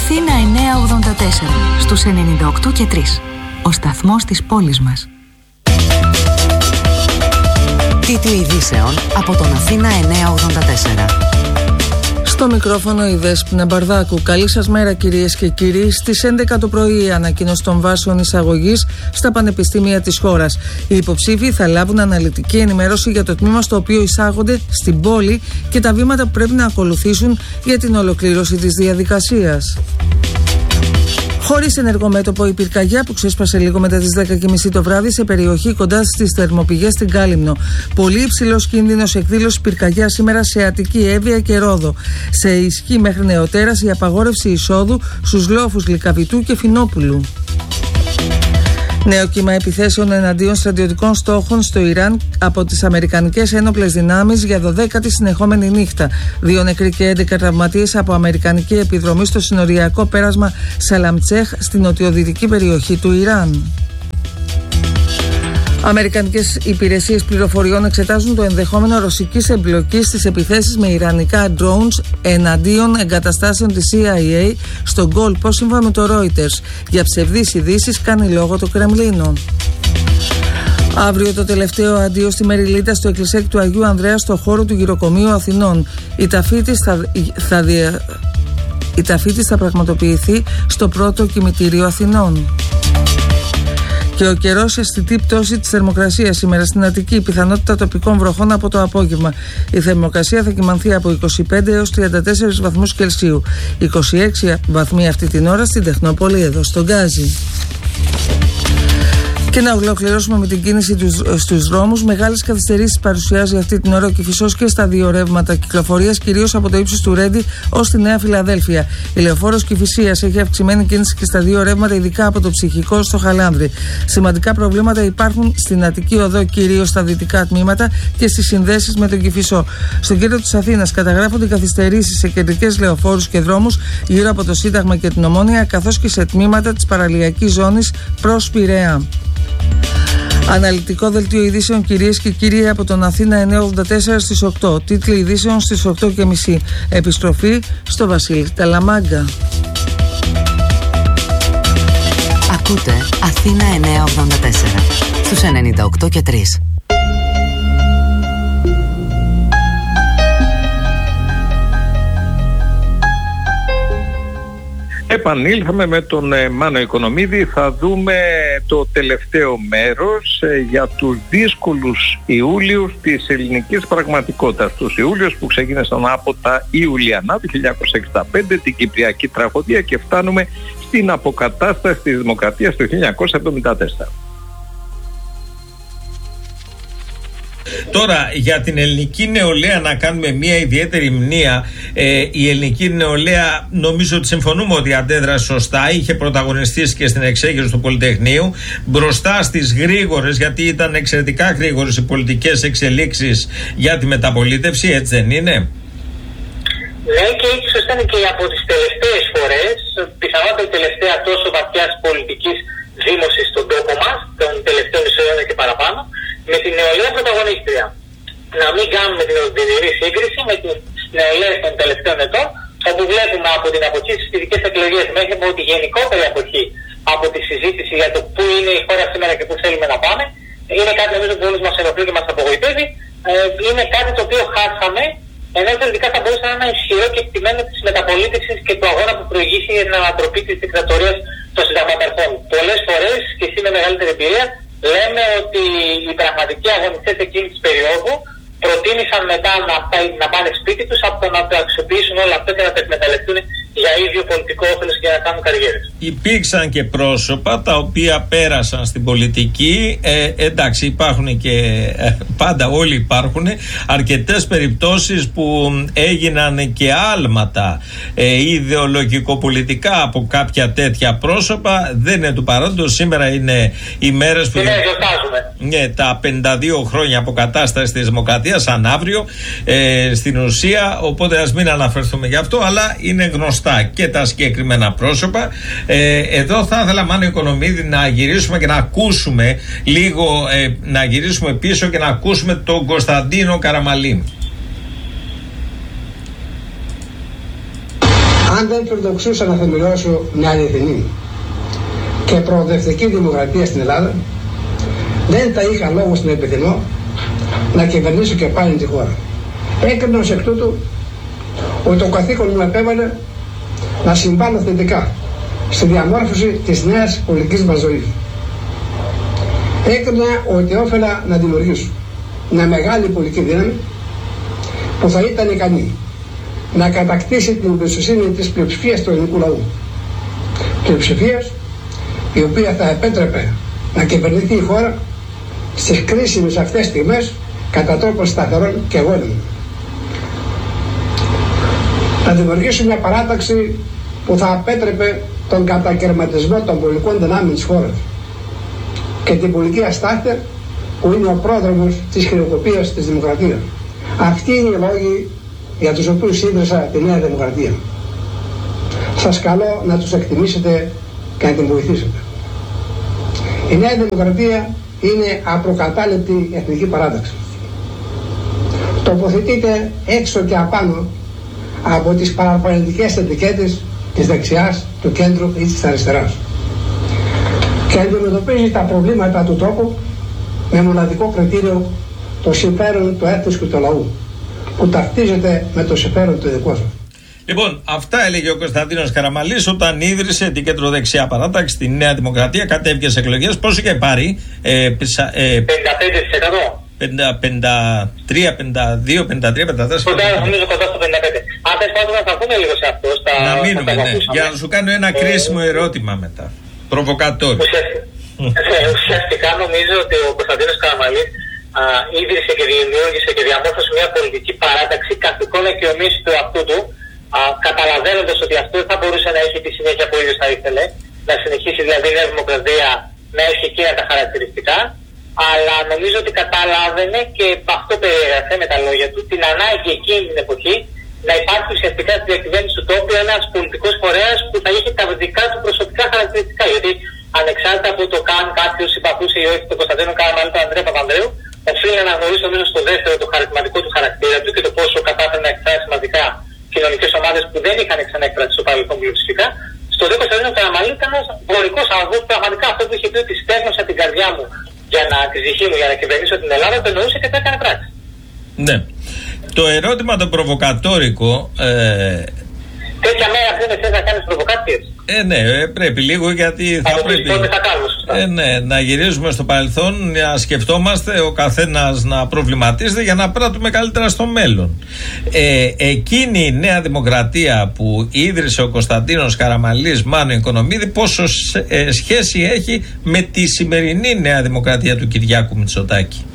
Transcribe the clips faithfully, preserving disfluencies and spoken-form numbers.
Αθήνα εννιακόσια ογδόντα τέσσερα στους ενενήντα οκτώ και τρία. Ο σταθμός της πόλης μας. Τίτλοι ειδήσεων από τον Αθήνα εννιακόσια ογδόντα τέσσερα. Στο μικρόφωνο η Δέσποινα Μπαρδάκου. Καλή σας μέρα κυρίες και κύριοι. Στις έντεκα το πρωί η ανακοίνωση των βάσεων εισαγωγής στα πανεπιστήμια της χώρας. Οι υποψήφοι θα λάβουν αναλυτική ενημέρωση για το τμήμα στο οποίο εισάγονται στην πόλη και τα βήματα που πρέπει να ακολουθήσουν για την ολοκλήρωση της διαδικασίας. Χωρίς ενεργό μέτωπο η πυρκαγιά που ξέσπασε λίγο μετά τις δέκα και μισή το βράδυ σε περιοχή κοντά στις θερμοπηγές στην Κάλυμνο. Πολύ υψηλός κίνδυνος εκδήλωσης πυρκαγιά σήμερα σε Αττική, Εύβοια και Ρόδο. Σε ισχύ μέχρι νεοτέρας η απαγόρευση εισόδου στους λόφους Λυκαβητού και Φινόπουλου. Νέο κύμα επιθέσεων εναντίον στρατιωτικών στόχων στο Ιράν από τις Αμερικανικές ένοπλες δυνάμεις για δωδέκατη συνεχόμενη νύχτα. Δύο νεκροί και έντεκα τραυματίες από αμερικανική επιδρομή στο συνοριακό πέρασμα Σαλαμτσέχ στην νοτιοδυτική περιοχή του Ιράν. Αμερικανικές υπηρεσίες πληροφοριών εξετάζουν το ενδεχόμενο ρωσικής εμπλοκής στις επιθέσεις με ιρανικά drones εναντίον εγκαταστάσεων της σι άι έι στον κόλπο, σύμφωνα με το Reuters. Για ψευδείς ειδήσεις κάνει λόγο το Κρεμλίνο. Αύριο το τελευταίο αντίο στη Μεριλίτα στο εκκλησάκι του Αγίου Ανδρέα στο χώρο του Γυροκομείου Αθηνών. Η ταφή της θα, θα, δια... η ταφή της θα πραγματοποιηθεί στο πρώτο κημητήριο Αθηνών. Και ο καιρός, αισθητή πτώση της θερμοκρασίας σήμερα στην Αττική, πιθανότητα τοπικών βροχών από το απόγευμα. Η θερμοκρασία θα κυμανθεί από είκοσι πέντε έως τριάντα τέσσερις βαθμούς Κελσίου. είκοσι έξι βαθμοί αυτή την ώρα στην Τεχνόπολη, εδώ στον Γκάζι. Και να ολοκληρώσουμε με την κίνηση στους δρόμους. Μεγάλες καθυστερήσεις παρουσιάζει αυτή την ώρα ο Κηφισός και στα δύο ρεύματα κυκλοφορίας, κυρίως από το ύψος του Ρέντι ως τη Νέα Φιλαδέλφια. Η λεωφόρος Κηφισίας έχει αυξημένη κίνηση και στα δύο ρεύματα, ειδικά από το Ψυχικό στο Χαλάνδρη. Σημαντικά προβλήματα υπάρχουν στην Αττική Οδό, κυρίως στα δυτικά τμήματα και στις συνδέσεις με τον Κηφισό. Στον κέντρο της Αθήνας καταγράφονται καθυστερήσεις σε κεντρικές λεωφόρους και δρόμους γύρω από το Σύνταγμα και την Ομόνια, καθώς και σε τμήματα της παραλιακής ζώνης προς Πειραιά. Αναλυτικό δελτίο ειδήσεων κυρίες και κύριοι από τον Αθήνα εννιακόσια ογδόντα τέσσερα στις οκτώ. Τίτλοι ειδήσεων στις οκτώ και μισή. Επιστροφή στο Βασίλη Ταλαμάγκα. Ακούτε Αθήνα εννιακόσια ογδόντα τέσσερα στους ενενήντα οκτώ και τρία. Επανήλθαμε με τον ε, Μάνο Οικονομίδη. Θα δούμε το τελευταίο μέρος ε, για τους δύσκολους Ιούλιους της ελληνικής πραγματικότητας. Τους Ιούλιους που ξεκίνησαν από τα Ιουλιανά του χίλια εννιακόσια εξήντα πέντε, την Κυπριακή Τραγωδία, και φτάνουμε στην αποκατάσταση της Δημοκρατίας του χίλια εννιακόσια εβδομήντα τέσσερα. Τώρα, για την ελληνική νεολαία να κάνουμε μια ιδιαίτερη μνήα. Ε, η ελληνική νεολαία, νομίζω ότι συμφωνούμε ότι αντέδρασε σωστά, είχε πρωταγωνιστήσει και στην εξέγερση του Πολυτεχνείου μπροστά στις γρήγορες, γιατί ήταν εξαιρετικά γρήγορες οι πολιτικές εξελίξεις για τη μεταπολίτευση, έτσι δεν είναι? Ναι, και ίσως ήταν και από τις τελευταίες φορές, πιθανότατα η τελευταία τόσο βαθιάς πολιτικής δήμωσης στον τόπο μας, τον τελευταίο μισό αιώνα και παραπάνω, με την νεολαία πρωταγωνίστρια. Να μην κάνουμε την οδυνηρή σύγκριση με την νεολαία των τελευταίων ετών, όπου βλέπουμε από την αποχή στις ειδικές εκλογές μέχρι από τη γενικότερη αποχή από τη συζήτηση για το πού είναι η χώρα σήμερα και πού θέλουμε να πάμε. Είναι κάτι νομίζω που όλους μας ενοχλεί και μας απογοητεύει. Ε, είναι κάτι το οποίο χάσαμε, ενώ τελικά θα μπορούσε να είναι ένα ισχυρό και εκτιμένο της μεταπολίτευσης και του αγώνα που προηγήσει για την ανατροπή της δικτατορίας των συνταγματαρχών. Πολλές φορές, και εσύ με μεγαλύτερη εμπειρία, λέμε ότι οι πραγματικοί αγωνιστές εκείνης της περίοδου προτίμησαν μετά να, να πάνε σπίτι τους από το να το αξιοποιήσουν όλα αυτά και να τα εκμεταλλευτούν για ίδιο πολιτικό όφελος και να κάνουν καριέρες. Υπήρξαν και πρόσωπα τα οποία πέρασαν στην πολιτική. Ε, εντάξει, υπάρχουν και ε, πάντα όλοι υπάρχουν αρκετές περιπτώσεις που έγιναν και άλματα ε, ιδεολογικο-πολιτικά από κάποια τέτοια πρόσωπα. Δεν είναι του παρόντος. Σήμερα είναι οι μέρες που... Ναι, γιορτάζουμε. Ναι, τα πενήντα δύο χρόνια αποκατάστασης της Δημοκρατίας, σαν αύριο ε, στην ουσία, οπότε ας μην αναφερθούμε γι' αυτό, αλλά είναι γνωστό και τα συγκεκριμένα πρόσωπα. Ε, εδώ θα ήθελα, Μάνο Οικονομίδη, να γυρίσουμε και να ακούσουμε λίγο, ε, να γυρίσουμε πίσω και να ακούσουμε τον Κωνσταντίνο Καραμαλή. Αν δεν φιλοδοξούσα να θεμελιώσω μια αληθινή και προοδευτική δημοκρατία στην Ελλάδα, δεν θα είχα λόγο στην επιθυμώ να κυβερνήσω και πάλι τη χώρα. Έκρινα ως εκ τούτου ότι το καθήκον μου επέβαλε να συμβάλλω θετικά στη διαμόρφωση της νέας πολιτικής μας ζωής. Έκρινα ότι όφελα να δημιουργήσω μια μεγάλη πολιτική δύναμη που θα ήταν ικανή να κατακτήσει την εμπιστοσύνη της πλειοψηφίας του ελληνικού λαού. Πλειοψηφίας η οποία θα επέτρεπε να κυβερνηθεί η χώρα στις κρίσιμες αυτές στιγμές κατά τρόπον σταθερών και αγώνιμων. Να δημιουργήσουμε μια παράταξη που θα απέτρεπε τον κατακαιρματισμό των πολιτικών δυνάμεων της χώρας και την πολιτική αστάθεια που είναι ο πρόδρομος της χρεοκοπίας της δημοκρατίας. Αυτοί είναι οι λόγοι για τους οποίους ίδρυσα τη Νέα Δημοκρατία. Σας καλώ να τους εκτιμήσετε και να την βοηθήσετε. Η Νέα Δημοκρατία είναι απροκατάληπτη εθνική παράταξη. Τοποθετείται έξω και απάνω από τις παραπολιτικές ετικέτες της δεξιάς, του κέντρου ή της αριστεράς και αντιμετωπίζει τα προβλήματα του τόπου με μοναδικό κριτήριο το συμφέρον του έθνους και του λαού που ταυτίζεται με το συμφέρον του δικού σας. Λοιπόν, αυτά έλεγε ο Κωνσταντίνος Καραμανλής όταν ίδρυσε την κεντροδεξιά παράταξη, τη Νέα Δημοκρατία, κατέβηκε σε εκλογές. Πόσο είχε πάρει? Ε, πενήντα πέντε τοις εκατό. πενήντα τρία, πενήντα δύο, πενήντα τρία, πενήντα τέσσερα. Κοντά, νομίζω κοντά στο πενήντα πέντε. Αν θες πάντως να σταθούμε λίγο σε αυτό. Στα, να μείνουμε, ναι. Για να σου κάνω ένα ε, κρίσιμο ερώτημα μετά. Προβοκατόριο. Ουσιαστικά νομίζω ότι ο Κωνσταντίνος Καραμανλής ίδρυσε και δημιούργησε και διαμόρφωσε μια πολιτική παράταξη καθ' εικόνα και ομοίωση του αυτού του, καταλαβαίνοντας ότι αυτό δεν θα μπορούσε να έχει τη συνέχεια που ο ίδιος θα ήθελε, να συνεχίσει δηλαδή η Νέα Δημοκρατία να έχει εκείνα τα χαρακτηριστικά, αλλά νομίζω ότι κατάλαβαινε και αυτό περιέγραφε με τα λόγια του την ανάγκη εκείνη την εποχή να υπάρχει ουσιαστικά στη διακυβέρνηση του τόπου ένας πολιτικός φορέας που θα είχε τα δικά του προσωπικά χαρακτηριστικά. Γιατί ανεξάρτητα από το καν κάποιος συμπαθούσε ή όχι τον Κωνσταντίνο Καραμανλή, τον Ανδρέα Παπανδρέου, οφείλει να γνωρίσει νομίζω στο δεύτερο το χαρακτηριστικό του χαρακτήρα του και το πόσο κατάφερε να εκφράσει σημαντικά κοινωνικές ομάδες που δεν είχαν ξαναεκφράσει στο παρελθόν πλειοψηφικά. Στο δε Κωνσταντίνο Καραμανλή ήταν ένας γονικός άνθρωπος, πραγματικά αυτό που είχε πει ότι στέγνωσα την καρδιά μου για να, τη ψυχή μου για να κυβερνήσω την Ελλάδα, το εννοούσε και το έκανε πράξη. Ναι. Το ερώτημα το προβοκατόρικο. Ε... Τέτοια μέρα δεν θες να κάνεις προβοκάτσιες. Ε, ναι, πρέπει λίγο γιατί θα από πρέπει. Θα κάνουμε, σωστά. Ε, ναι, να γυρίζουμε στο παρελθόν, να σκεφτόμαστε ο καθένας να προβληματίζεται για να πράττουμε καλύτερα στο μέλλον. Ε, εκείνη η Νέα Δημοκρατία που ίδρυσε ο Κωνσταντίνος Καραμανλής Μάνο Οικονομίδη, πόσο ε, σχέση έχει με τη σημερινή Νέα Δημοκρατία του Κυριάκου Μητσοτάκη?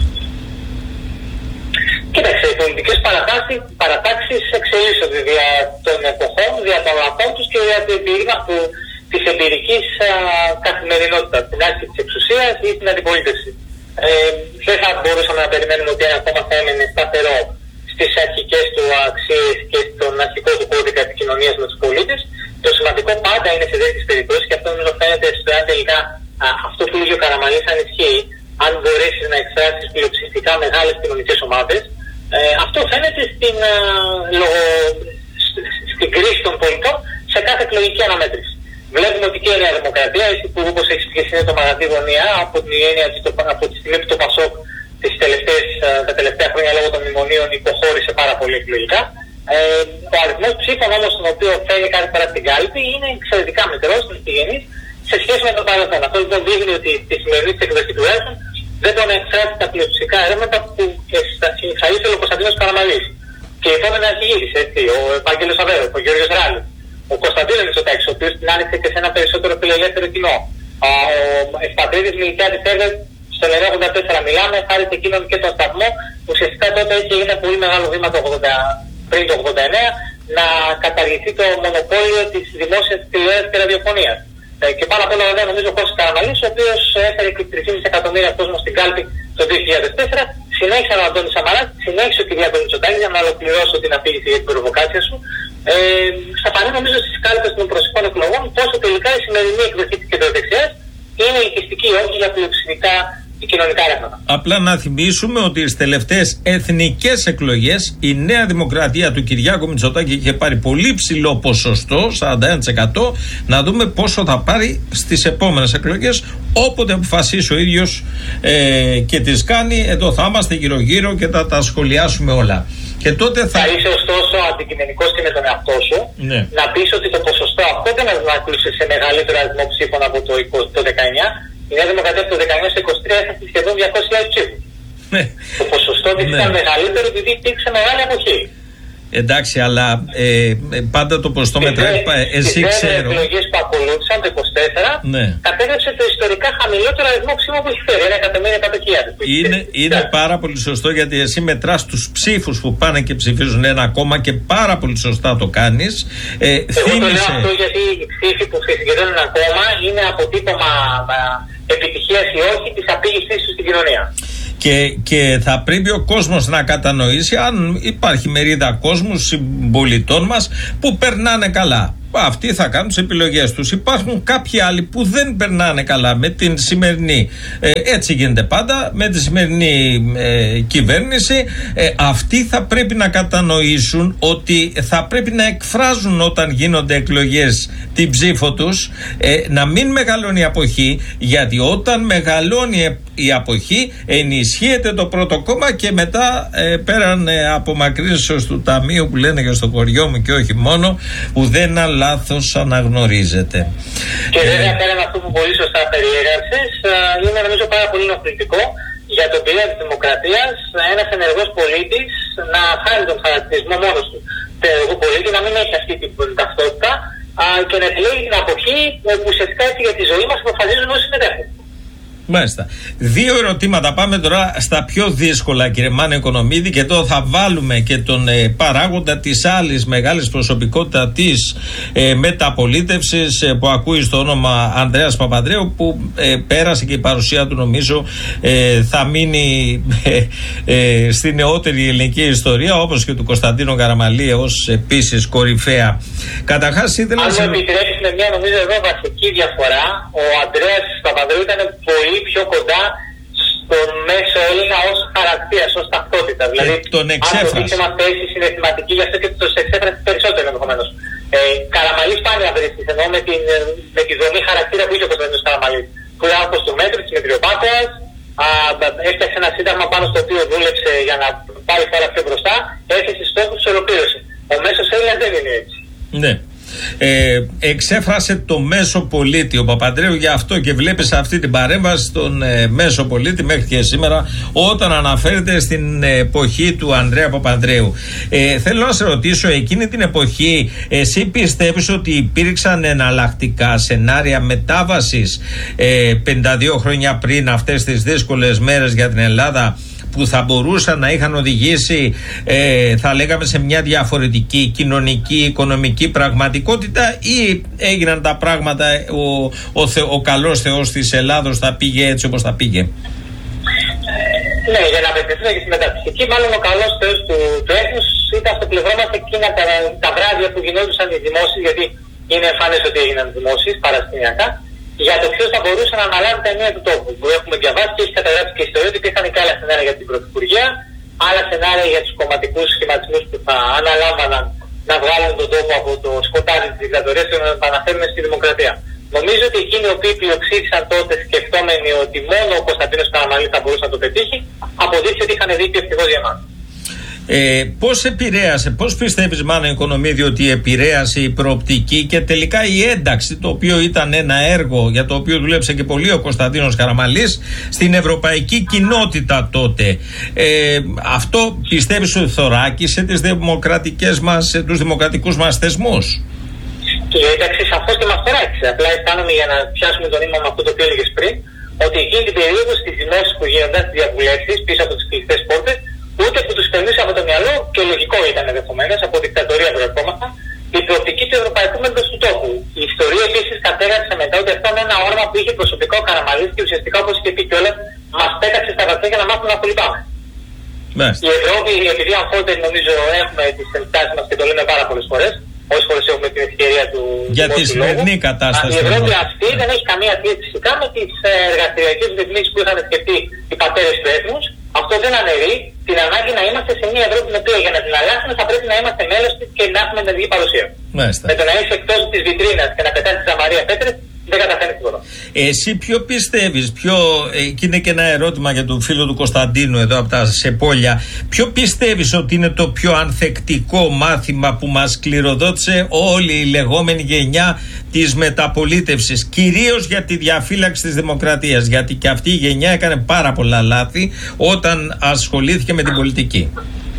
Κοίταξε, οι πολιτικές παρατάξεις εξελίσσονται δια των εποχών, δια των λαών τους και δια του εμπειρήμα του, της εμπειρικής καθημερινότητας, την άσκηση της εξουσίας ή την αντιπολίτευση. Ε, δεν θα μπορούσαμε να περιμένουμε ότι ένα κόμμα θα έμενε σταθερό στις αρχικές του αξίες και στον αρχικό του κώδικα επικοινωνίας με τους πολίτες. Το σημαντικό πάντα είναι σε τέτοιες περιπτώσεις και αυτό νομίζω φαίνεται στο εάν τελικά α, αυτό που είχε ο Καραμανλής αν ισχύει, αν μπορέσει να εκφράσει πλειοψηφικά μεγάλες κοινωνικές ομάδες. Ε, αυτό φαίνεται στην, α, λογο, στην κρίση των πολιτών σε κάθε εκλογική αναμέτρηση. Βλέπουμε ότι και η Νέα Δημοκρατία, που όπως έχει πει είναι το μαγαζί γωνία, από την έννοια από τη στιγμή που το Πασόκ τις τελευταίες, τα τελευταία χρόνια λόγω των μνημονίων υποχώρησε πάρα πολύ εκλογικά. Ε, ο αριθμός ψήφων όμως τον οποίο φέρνει κάθε φορά στην κάλπη είναι εξαιρετικά μικρός, συγγενής, σε σχέση με το παρελθόν. Αυτό λοιπόν δείχνει ότι τη σημερινή εκδοχή του έργου δεν μπορεί να εκφράσει τα πλειοψηφικά έρευνα που θα ήθελε ο Κωνσταντίνος Καραμανλής. Και η επόμενη αρχηγήτης, έτσι, ο Ευάγγελος Αβέρος, ο Γιώργος Ράλης, ο Κωνσταντίνος Μητσοτάκης, ο οποίος την άνοιξε και σε ένα περισσότερο φιλελεύθερο κοινό. Ο Ευπατρίδης Μιλιτιάδης Τέρβερ, στο ογδόντα τέσσερα μιλάμε, χάρη σε εκείνον και τον σταθμό, ουσιαστικά τότε έχει γίνει ένα πολύ μεγάλο βήμα το ογδόντα, πριν το ογδόντα εννέα να καταργηθεί το μονοπόλιο της δημόσιας τηλεόρασης και ραδιοφωνίας. Και πάνω απ' όλα βέβαια νομίζω ο Κώστας Καραμανλής, ο οποίος έφερε και τρία κόμμα πέντε εκατομμύρια κόσμο στην κάλπη το δύο χιλιάδες τέσσερα, συνέχισε ο Αντώνης Σαμαράς, συνέχισε ο Κυριάκος Μητσοτάκης, για να ολοκληρώσω την απειλήση για την προβοκάτσια σου. Ε, θα φανεί νομίζω στις κάλπες των προσωπικών εκλογών πόσο τελικά η σημερινή εκδοχή της κεντροδεξιάς είναι ελκυστική όχι για πλειοψηφικά κοινωνικά ρεύματα. Απλά να θυμίσουμε ότι στις τελευταίες εθνικές εκλογές η Νέα Δημοκρατία του Κυριάκου Μητσοτάκη είχε πάρει πολύ ψηλό ποσοστό, σαράντα ένα τοις εκατό. Να δούμε πόσο θα πάρει στις επόμενες εκλογές, όποτε αποφασίσει ο ίδιος ε, και τις κάνει. Εδώ θα είμαστε γύρω-γύρω και θα τα σχολιάσουμε όλα. Και τότε θα... θα είσαι ωστόσο αντικειμενικός και με τον εαυτό σου, ναι. Να πεις ότι το ποσοστό αυτό δεν ανακλούσε σε μεγαλύτερο αριθμό ψήφων από το, το δεκαεννιά. Η Νέα Δημοκρατία από το δεκαεννιά στο είκοσι τρία έχασε σχεδόν διακόσιες χιλιάδες ψήφους. Ναι. Το ποσοστό της ναι. ήταν μεγαλύτερο επειδή υπήρξε μεγάλη αποχή. Εντάξει, αλλά ε, πάντα το ποσοστό μετράει. Εσύ ξέρω. Οι εκλογές που ακολούθησαν το είκοσι τέσσερα ναι. κατέγραψε το ιστορικά χαμηλότερο αριθμό ψήφων που έχει φέρει. Ένα εκατομμύριο εκατό χιλιάδες. Είναι, είναι πάρα πολύ σωστό, γιατί εσύ μετράς τους ψήφους που πάνε και ψηφίζουν ένα κόμμα και πάρα πολύ σωστά το κάνεις. Ε, Εγώ θύμισε... το λέω αυτό γιατί οι ψήφοι που συγκεντρώνουν ένα κόμμα είναι αποτύπωμα επιτυχίας ή όχι της απήγησής του στην κοινωνία. Και, και θα πρέπει ο κόσμος να κατανοήσει, αν υπάρχει μερίδα κόσμου συμπολιτών μας που περνάνε καλά. Αυτοί θα κάνουν τις επιλογές τους. Υπάρχουν κάποιοι άλλοι που δεν περνάνε καλά με την σημερινή, ε, έτσι γίνεται πάντα, με τη σημερινή ε, κυβέρνηση. Ε, αυτοί θα πρέπει να κατανοήσουν ότι θα πρέπει να εκφράζουν όταν γίνονται εκλογές την ψήφο τους, ε, να μην μεγαλώνει η αποχή, γιατί όταν μεγαλώνει η αποχή ενισχύεται το πρώτο κόμμα και μετά ε, πέραν ε, απομακρύνσεως του ταμείου που λένε και στο χωριό μου και όχι μόνο, που δεν λάθος αναγνωρίζεται. Και βέβαια πέραν αυτού που πολύ σωστά περιέγραψες, είναι νομίζω πάρα πολύ ενοχλητικό για τον πυρήνα της δημοκρατίας ένας ενεργός πολίτης να χάνει τον χαρακτηρισμό μόνος του. Το ενεργό πολίτη να μην έχει αυτή την ταυτότητα και να επιλέγει την αποχή που ουσιαστικά έτσι για τη ζωή μας αποφασίζουν όσοι συμμετέχουν. Μάλιστα. Δύο ερωτήματα. Πάμε τώρα στα πιο δύσκολα, κύριε Μάνο Οικονομίδη, και εδώ θα βάλουμε και τον ε, παράγοντα της άλλης μεγάλης προσωπικότητα της ε, μεταπολίτευσης ε, που ακούει στο όνομα Ανδρέας Παπανδρέου, που ε, πέρασε και η παρουσία του νομίζω ε, θα μείνει ε, ε, στη νεότερη ελληνική ιστορία, όπως και του Κωνσταντίνου Καραμαλή ως επίσης κορυφαία. Καταρχάς ήθελα... Αν μου επιτρέπεις με μια νομίζω εδώ βασική διαφορά, ο Ανδρέας Παπανδρέου ήταν πολύ πιο κοντά στον μέσο Έλληνα ως χαρακτήρας, ως ταυτότητα. Δηλαδή, τον εξέφρασε. Αν είχε μια θέση συναισθηματική, γι' αυτό και το εξέφρασε περισσότερο ενδεχομένως. Ε, Καραμαλή σπάνια βρίσκεις, ενώ με, την, με τη δομή χαρακτήρα που είχε ο Κωνσταντίνος Καραμαλής. Που ήταν όπως του μέτρου, της μετριοπάθειας, έφτιαξε ένα σύνταγμα πάνω στο οποίο δούλεψε για να πάει φορά πιο μπροστά, έθεσε στόχους, τους ολοκλήρωσε. Ο μέσος Έλληνας δεν είναι έτσι. Ναι. Ε, εξέφρασε το μέσο πολίτη ο Παπανδρέου, γι' αυτό και βλέπεις αυτή την παρέμβαση στον ε, μέσο πολίτη μέχρι και σήμερα όταν αναφέρεται στην εποχή του Ανδρέα Παπανδρέου. ε, Θέλω να σε ρωτήσω, εκείνη την εποχή εσύ πιστεύεις ότι υπήρξαν εναλλακτικά σενάρια μετάβασης ε, πενήντα δύο χρόνια πριν αυτές τις δύσκολες μέρες για την Ελλάδα, που θα μπορούσαν να είχαν οδηγήσει ε, θα λέγαμε σε μια διαφορετική κοινωνική, οικονομική πραγματικότητα, ή έγιναν τα πράγματα, ο, ο, Θε, ο καλός Θεός της Ελλάδος θα πήγε έτσι όπως θα πήγε? Ναι, για να απευθυνθούμε και στη μεταπτυχική, μάλλον ο καλός Θεός του, του έθνους ήταν στο πλευρό μας εκείνα τα, τα βράδια που γινόντουσαν οι δημόσιες, γιατί είναι εμφανές ότι έγιναν δημόσιες παρασκηνιακά, για το ποιος θα μπορούσε να αναλάβει τα ενία του τόπου. Που έχουμε διαβάσει και έχει καταγράψει και ιστορία ότι υπήρχαν και άλλα σενάρια για την Πρωθυπουργία, άλλα σενάρια για τους κομματικούς σχηματισμούς που θα αναλάμβαναν να βγάλουν τον τόπο από το σκοτάδι της δικτατορίας και να τον επαναφέρουν στη δημοκρατία. Νομίζω ότι εκείνοι οι οποίοι πλειοψήφισαν τότε σκεφτόμενοι ότι μόνο ο Κωνσταντίνος Καραμαλής θα μπορούσε να το πετύχει, αποδείχθηκε ότι είχαν δίκιο ευτυχώς για εμάς. Ε, πώς επηρέασε, πώς πιστεύεις Μάνο Οικονομίδη ότι επηρέασε η προοπτική και τελικά η ένταξη, το οποίο ήταν ένα έργο για το οποίο δούλεψε και πολύ ο Κωνσταντίνος Καραμαλής, στην ευρωπαϊκή κοινότητα τότε? Ε, αυτό πιστεύεις ότι θωράκισε τις δημοκρατικές μας, τους δημοκρατικούς μας θεσμούς? Και η ένταξη σαφώς και μας θωράκισε. Απλά αισθάνομαι, για να πιάσουμε το νήμα με αυτό το οποίο έλεγες πριν, ότι εκείνη την περίοδο στις δημόσιες που γίνονταν στις διαβουλεύσεις πίσω από τις κλειστές πόρτες, ούτε που τους περνούσε από το μυαλό, και λογικό ήταν ενδεχομένως, από δικτατορία προερχόμασταν, η προοπτική του ευρωπαϊκού μέλλοντος του τόπου. Η ιστορία επίσης κατέγραψε μετά ότι αυτό είναι ένα όραμα που είχε προσωπικό ο Καραμαλής και ουσιαστικά, όπως είχε πει κιόλας, μας πέταξε στα βαθιά για να μάθουμε να κολυμπάμε. Η Ευρώπη, επειδή αμφότεροι νομίζω έχουμε τις ενστάσεις μας και το λέμε πάρα πολλές φορές, όσες φορές έχουμε την ευκαιρία του για τη σημερινή κατάσταση. Η Ευρώπη αυτή δεν έχει καμία σχέση φυσικά με τις εργασιακές ρυθμίσεις που είχαν σκεφτεί οι πατέρες του έθνους. Αυτό δεν αναιρεί την ανάγκη να είμαστε σε μια Ευρώπη την οποία για να την αλλάξουμε θα πρέπει να είμαστε μέλος της και να έχουμε ενεργή παρουσία. Μάλιστα. Με το να είσαι εκτός της βιτρίνας και να πετάς τη Ζαμαρία Πέτρες δεν καταφέρνει τίποτα. Εσύ ποιο πιστεύεις, ποιο, και είναι και ένα ερώτημα για τον φίλο του Κωνσταντίνου εδώ από τα Σεπόλια, ποιο πιστεύεις ότι είναι το πιο ανθεκτικό μάθημα που μας κληροδότησε όλη η λεγόμενη γενιά της μεταπολίτευσης, κυρίως για τη διαφύλαξη της δημοκρατίας, γιατί και αυτή η γενιά έκανε πάρα πολλά λάθη όταν ασχολήθηκε με την πολιτική?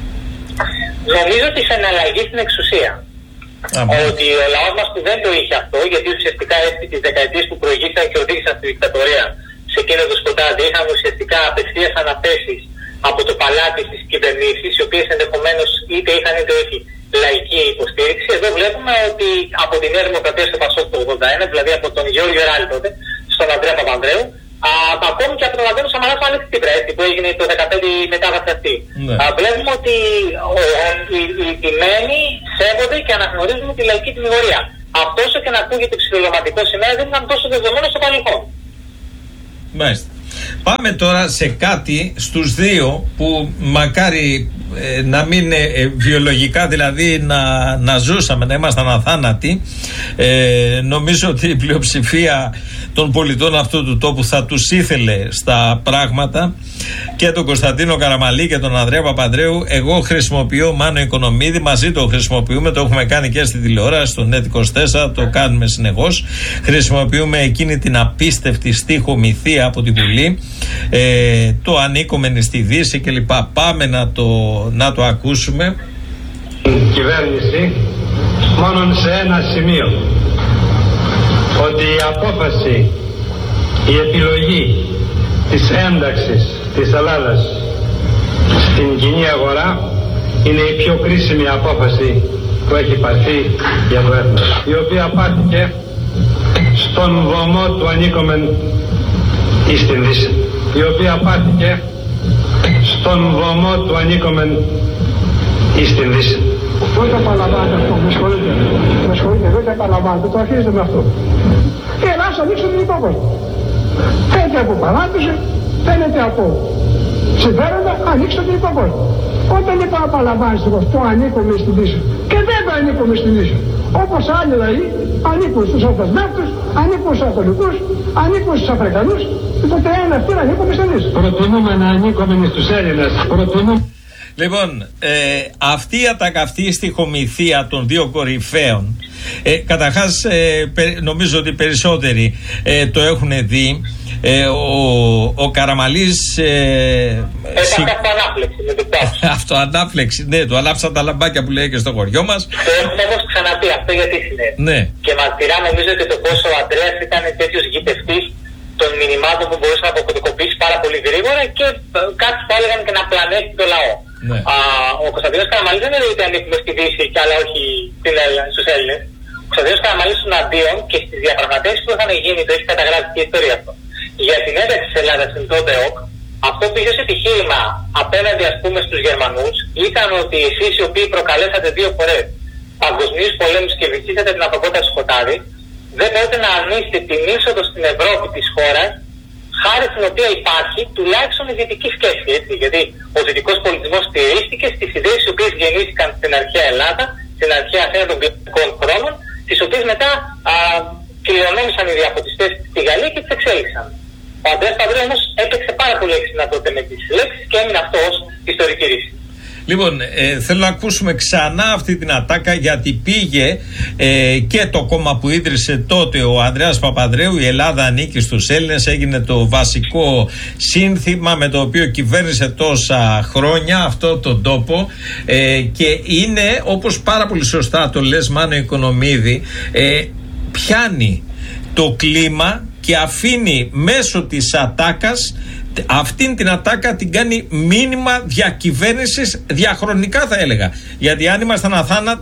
Νομίζω ότι σε εναλλαγή στην εξουσία. Άμα. Ότι ο λαός μας που δεν το είχε αυτό, γιατί ουσιαστικά έτσι τις δεκαετίες που προηγήθηκαν και οδήγησαν στη δικτατορία σε εκείνο το σκοτάδι, είχαν ουσιαστικά απευθείας αναθέσεις από το παλάτι στις κυβερνήσεις, οι οποίες ενδεχομένως είτε είχαν είτε όχι λαϊκή υποστήριξη. Εδώ βλέπουμε ότι από τη Νέα Δημοκρατία στο Πασόκ του ογδόντα ένα, δηλαδή από τον Γιώργο Ράλη τότε, στον Ανδρέα Παπανδρέου, Α, ακόμη και από τον Αντώνη Σαμαρά στο Αλέξη Τσίπρα, που έγινε το δύο χιλιάδες δεκαπέντε η μετάβαση αυτή. Ναι. Α, βλέπουμε ότι ο, ο, οι, οι τιμένοι σέβονται και αναγνωρίζουν τη λαϊκή τιμωρία. Αυτό όσο και να ακούγεται ψιλολωματικό σήμερα δεν ήταν τόσο δεδομένο στο παρελθόν. Μάλιστα. Πάμε τώρα σε κάτι στους δύο που μακάρι ε, να μην ε, βιολογικά δηλαδή να, να ζούσαμε, να ήμασταν αθάνατοι. Ε, νομίζω ότι η πλειοψηφία των πολιτών αυτού του τόπου θα τους ήθελε στα πράγματα, και τον Κωνσταντίνο Καραμαλή και τον Ανδρέα Παπανδρέου. Εγώ χρησιμοποιώ Μάνο Οικονομίδη, μαζί το χρησιμοποιούμε, το έχουμε κάνει και στη τηλεόραση, στο Net είκοσι τέσσερα, το κάνουμε συνεχώς. Χρησιμοποιούμε εκείνη την απίστευτη στίχομηθεία από την Βουλή, ε, το ανήκομενη στη Δύση κλπ. Πάμε να το, να το ακούσουμε. Η κυβέρνηση μόνον σε ένα σημείο, ότι η απόφαση, η επιλογή της ένταξης της Ελλάδας στην κοινή αγορά είναι η πιο κρίσιμη απόφαση που έχει πάρθει για το έθνος, η οποία πάρθηκε στον βωμό του ανήκομεν εις την Δύση, η οποία πάρθηκε στον βωμό του ανήκομεν εις την Δύση. Δεν το επαναλαμβάνετε αυτό, με συγχωρείτε. Με συγχωρείτε, δεν το επαναλαμβάνετε, το αρχίζετε με αυτό. Η Ελλάδα ανοίξει τον υπόλοιπο. Φαίνεται από παράδοση, φαίνεται από συμφέροντα, ανοίξτε τον υπόλοιπο. Όταν είπα επαναλαμβάνεστε το ανήκουμε στην Δύση. Και δεν το ανήκουμε στην Δύση. Όπως άλλοι λαοί ανήκουν στους Ορθοδόξους, ανήκουν στους Καθολικούς, ανήκουν στους Αφρικανούς, τότε ένα αυτοί ανήκουμε στην Δύση. Προτιμούμε να ανήκουμε στους Έλληνες. Προτιμούμε. Λοιπόν, ε, αυτή η ατακαυτή στιχομηθεία των δύο κορυφαίων, ε, καταρχάς ε, νομίζω ότι περισσότεροι ε, το έχουν δει. Ε, ο, ο Καραμαλής ε, Έπαθε αυτοανάφλεξη με το πάσο. Αυτοανάφλεξη, ναι, του ανάψαν τα λαμπάκια που λέει και στο χωριό μας. Το έχουμε όμως ξαναπεί αυτό γιατί συνέβη. Ναι. Και μαρτυρά νομίζω και το πόσο ο Ανδρέας ήταν τέτοιος γητευτής των μηνυμάτων που μπορούσε να αποκωδικοποιήσει πάρα πολύ γρήγορα και κάτι που έλεγαν και να πλανέσει το λαό. Ναι. Α, ο Κωνσταντίνος Καραμαλής δεν έλεγε ότι ανήκουμε στη Δύση και αλλά όχι στους Έλληνες. Ο Κωνσταντίνος Καραμαλής των αντίον και στις διαπραγματεύσεις που είχαν γίνει, το έχει καταγράψει και η ιστορία αυτό, για την ένταξη της Ελλάδας στην τότε ΟΚ, αυτό που είχε ως επιχείρημα απέναντι ας πούμε στους Γερμανούς ήταν ότι εσείς οι οποίοι προκαλέσατε δύο φορές παγκοσμίους πολέμους και βυθίσατε την ανθρωπότητα στο σκοτάδι, δεν μπορείτε να αρνήσετε την είσοδο στην Ευρώπη της χώρας, χάρη στην οποία υπάρχει τουλάχιστον η δυτική σχέση. Έτσι, γιατί ο δυτικός πολιτισμός στηρίστηκε στις ιδέες οι οποίες γεννήθηκαν στην αρχαία Ελλάδα, στην αρχαία Αθήνα των κλασικών χρόνων, τις οποίες μετά α, κληρονόμησαν οι διαφωτιστές στη Γαλλία και τις εξέλιξαν. Ο Ανδρέας Παπανδρέου όμως έπαιξε πάρα πολύ έξυπνα τότε με τις λέξεις και έμεινε αυτό ως ιστορική ρίση. Λοιπόν, ε, θέλω να ακούσουμε ξανά αυτή την ατάκα, γιατί πήγε ε, και το κόμμα που ίδρυσε τότε ο Ανδρέας Παπανδρέου, η Ελλάδα ανήκει στους Έλληνες, έγινε το βασικό σύνθημα με το οποίο κυβέρνησε τόσα χρόνια αυτό τον τόπο, ε, και είναι, όπως πάρα πολύ σωστά το λες Μάνο Οικονομίδη, ε, πιάνει το κλίμα και αφήνει μέσω της ατάκας, αυτήν την ατάκα την κάνει μήνυμα διακυβέρνησης διαχρονικά, θα έλεγα. Γιατί αν ήμασταν αθάνατοι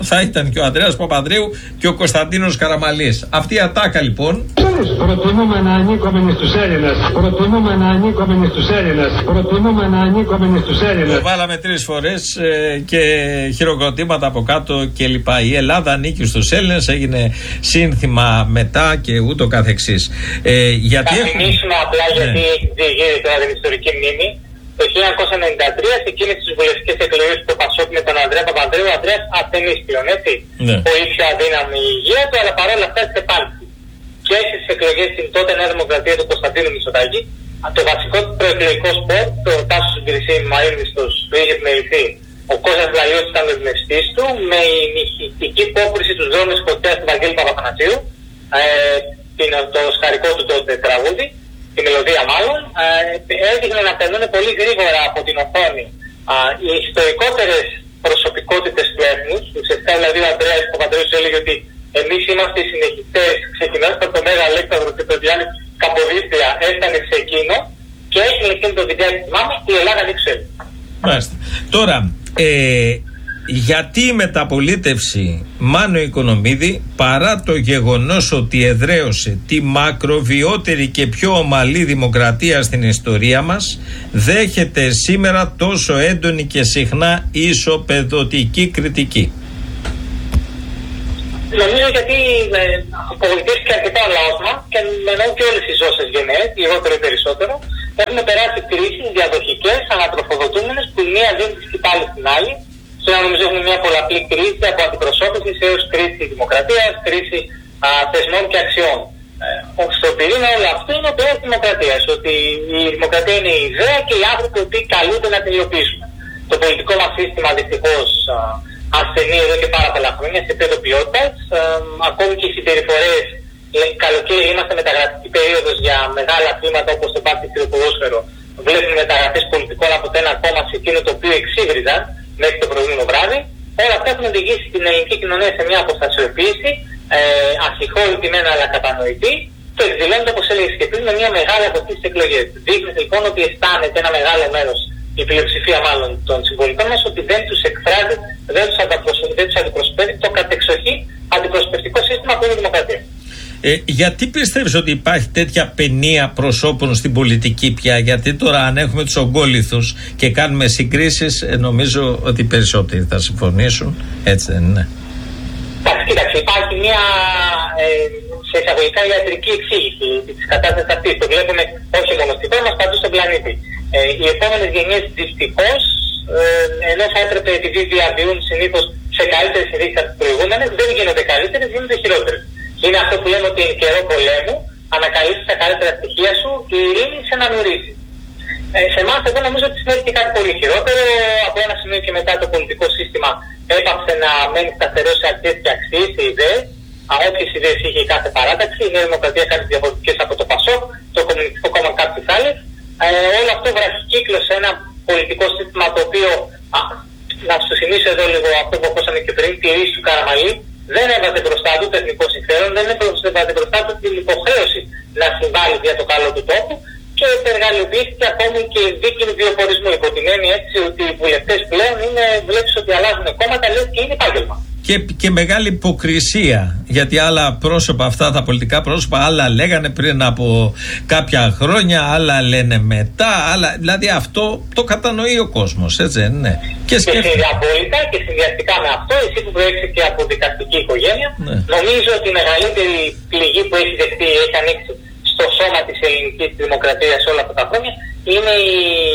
θα ήταν και ο Ανδρέας Παπανδρέου και ο Κωνσταντίνος Καραμαλής. Αυτή η ατάκα λοιπόν. Προτιμούμε να ανήκουμε στους Έλληνες. Προτιμούμε να ανήκουμε στους Έλληνες. Προτιμούμε να ανήκουμε στους Έλληνες. Βάλαμε τρεις φορές ε, και χειροκροτήματα από κάτω κλπ. Η Ελλάδα ανήκει στους Έλληνες, έγινε σύνθημα μετά και ούτω καθεξής. Ε, γιατί θα θυμίσουμε έχουμε... απλά γιατί ναι. έχει διηγείται τώρα την ιστορική μνήμη. Το χίλια εννιακόσια ενενήντα τρία, σε εκείνες τις βουλευτικές εκλογές του Πασόκ με τον Ανδρέα Παπανδρέου, ο Ανδρέας ασθενής πλέον, έτσι. Ναι. Πολύ πιο αδύναμη η υγεία του, αλλά παρόλα αυτά επάλυψη. Και έτσι στις εκλογές στην τότε Νέα Δημοκρατία του Κωνσταντίνου Μητσοτάκη, το βασικό προεκλογικό σπορ, το Τάσος Γκρισή Μαΐρνιστος που είχε επιμεληθεί, ο Κώστας Βλαϊώτης ήταν ο εμπνευστής του, με η νυχητική υπόκριση τους δρόμους της φωτιάς του Βαγγέλη Παπαθανασίου, ε, το σκαρικό του τότε τραγούδι, τη μελωδία μάλλον, ε, έδειχνε να περνούν πολύ γρήγορα από την οθόνη ε, οι ιστορικότερες προσωπικότητες του έθνους. Ουσιαστικά δηλαδή ο Ανδρέας Παπανδρέου έλεγε ότι εμείς είμαστε οι συνεχιστές, ξεκινώντας από το Μέγα Αλέξανδρο και το Διάννη Καποδίστρια, έφτανε σε εκείνο και έχει εκείνο το βιντεάκι της μάμας, η Ελλάδα δεν ξέρει. Μάλιστα. Τώρα, ε, γιατί η μεταπολίτευση Μάνο Οικονομίδη, παρά το γεγονός ότι εδραίωσε τη μακροβιότερη και πιο ομαλή δημοκρατία στην ιστορία μας, δέχεται σήμερα τόσο έντονη και συχνά ισοπεδωτική κριτική? Νομίζω γιατί ε, απογοητεύτηκε αρκετά ο λαός μας και εννοώ και όλες οι ζώσες γενναίες, λιγότερο ή περισσότερο. Έχουμε περάσει κρίσεις διαδοχικές, ανατροφοδοτούμενες, που η μία δίνει τη σκητάλη στην άλλη. Σήμερα νομίζω έχουμε μια πολλαπλή κρίση από αντιπροσώπηση έως κρίση δημοκρατίας, κρίση α, θεσμών και αξιών. Ε, στο πυρήνα όλο αυτό είναι ο πυρήνας της δημοκρατίας, ότι η δημοκρατία είναι η ιδέα και οι άνθρωποι που καλούνται να την υλοποιήσουν. Το πολιτικό μας σύστημα δυστυχώς ασθενεί εδώ και πάρα πολλά χρόνια σε επίπεδο ποιότητας. Ακόμη και οι συμπεριφορές, καλοκαίρι είμαστε μεταγραφική περίοδος για μεγάλα θύματα όπως το μπάσκετ και το ποδόσφαιρο. Βλέπουμε μεταγραφές πολιτικών από το ένα κόμμα σε εκείνο το οποίο εξήγριζαν μέχρι το προηγούμενο βράδυ. Όλα αυτά έχουν οδηγήσει την ελληνική κοινωνία σε μια αποστασιοποίηση, ε, ασυγχώρητη μεν αλλά κατανοητή, το εκδηλώνεται όπως έλεγε και πριν με μια μεγάλη αποστή στις εκλογές. Δείχνει λοιπόν ότι αισθάνεται ένα μεγάλο μέρος, η πλειοψηφία μάλλον των συμπολιτών μας, ότι δεν τους εκφράζει, δεν τους, δεν τους αντιπροσωπεύει το κατεξοχή αντιπροσωπευτικό σύστημα που είναι η δημοκρατία. Ε, γιατί πιστεύεις ότι υπάρχει τέτοια παινία προσώπων στην πολιτική πια? Γιατί τώρα αν έχουμε τους ογκόληθους και κάνουμε συγκρίσεις, ε, νομίζω ότι περισσότεροι θα συμφωνήσουν, έτσι δεν είναι? Κοίταξε, υπάρχει μια ε, σε εισαγωγικά ιατρική εξήγηση της κατάστασης αυτής. Το βλέπουμε όχι μόνο στη χώρα μας, παντού στον πλανήτη. Ε, οι επόμενες γενιές δυστυχώς, ε, ενώ θα έπρεπε επειδή διαβιούν συνήθως σε καλύτερες συνθήκες από τις προηγούμενες, δεν γίνονται καλύτερες, γίνονται χειρότερες. Είναι αυτό που λέμε ότι εν καιρό πολέμου ανακαλύψεις τα καλύτερα στοιχεία σου και η ειρήνη σε αναγνωρίζει. Ε, σε εμάς εδώ νομίζω ότι συνέβη και κάτι πολύ χειρότερο. Από ένα σημείο και μετά το πολιτικό σύστημα έπαψε να μένει σταθερό σε αρχές και αξίες, σε ιδέες. Όποιες ιδέες είχε η κάθε παράταξη, η Νέα Δημοκρατία κάτι διαφορετικές από το Πασόκ, το Κομμουνιστικό Κόμμα κάποιες άλλες. Ε, όλο αυτό βραχικύκλωσε ένα πολιτικό σύστημα το οποίο, α, να σου θυμίσω εδώ λίγο αυτό που ακούσαμε και πριν, τη ρίση του Καραμαλή, δεν έβαζε μπροστά του το εθνικό συμφέρον, δεν έβαζε μπροστά του την υποχρέωση να συμβάλλει για το καλό του τόπου και εργαλειοποιήθηκε ακόμη και δίκη βιοπορισμού. Υπό την έννοια έτσι ότι οι βουλευτές πλέον είναι, βλέπεις ότι αλλάζουν κόμματα, λες και είναι επάγγελμα. Και, και μεγάλη υποκρισία, γιατί άλλα πρόσωπα, αυτά τα πολιτικά πρόσωπα, άλλα λέγανε πριν από κάποια χρόνια, άλλα λένε μετά, άλλα, δηλαδή αυτό το κατανοεί ο κόσμος, έτσι δεν είναι? Και, και απόλυτα και συνδυαστικά με αυτό, εσύ που προέρχεσαι και από δικαστική οικογένεια, ναι. Νομίζω ότι η μεγαλύτερη πληγή που έχει δεχτεί, έχει ανοίξει στο σώμα της ελληνικής δημοκρατίας όλα αυτά τα χρόνια, είναι η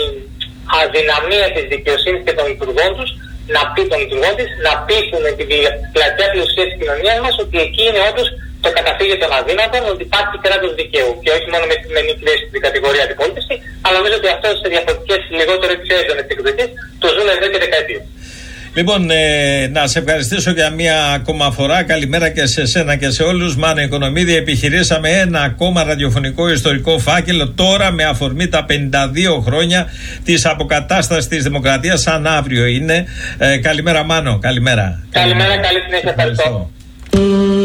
αδυναμία της δικαιοσύνης και των λειτουργών τους να πει των λειτουργών της, να πείσουν την πλατιά πλουσία της κοινωνίας μας ότι εκεί είναι όντως το καταφύγιο των αδύνατων, ότι υπάρχει κράτος δικαίου. Και όχι μόνο με τη σημερινή θέση στην κατηγορία αντιπολίτευση, αλλά νομίζω ότι αυτό σε διαφορετικές λιγότερο ή πιο έντονες εκδοχές το ζουν εδώ και δεκαετίες. Λοιπόν, ε, να σε ευχαριστήσω για μία ακόμα φορά. Καλημέρα και σε σένα και σε όλους. Μάνο Οικονομίδη, επιχειρήσαμε ένα ακόμα ραδιοφωνικό ιστορικό φάκελο, τώρα με αφορμή τα πενήντα δύο χρόνια της αποκατάστασης της δημοκρατίας, σαν αύριο είναι. Ε, καλημέρα Μάνο, καλημέρα. Καλημέρα, καλή συνέχεια. Ευχαριστώ.